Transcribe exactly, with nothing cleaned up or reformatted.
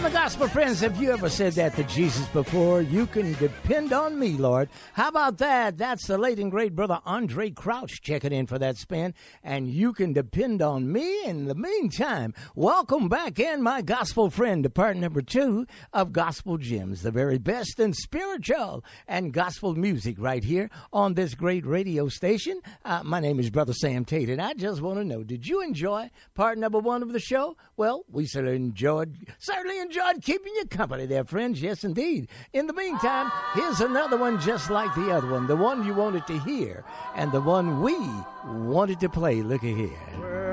my gospel friends, have you ever said that to Jesus before? You can depend on me, Lord. How about that? That's the late and great brother Andre Crouch checking in for that spin. And you can depend on me. In the meantime, welcome back in, my gospel friend, to part number two of Gospel Gems, the very best in spiritual and gospel music right here on this great radio station. Uh, my name is Brother Sam Tate, and I just want to know, did you enjoy part number one of the show? Well, we certainly enjoyed, certainly enjoyed keeping you company there, friends. Yes, indeed. In the meantime, here's another one just like the other one, the one you wanted to hear and the one we wanted to play. Look at here.